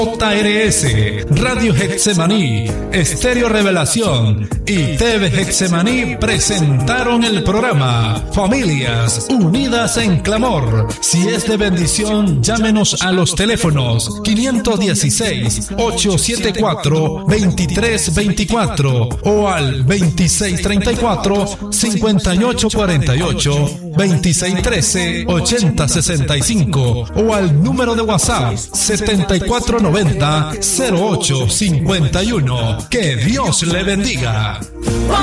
JRS, Radio Getsemaní, Estéreo Revelación y TV Getsemaní presentaron el programa Familias Unidas en Clamor. Si es de bendición, llámenos a los teléfonos 516-874-2324 o al 2634-5848, 2613-8065 o al número de WhatsApp 7490-0851. Que Dios le bendiga.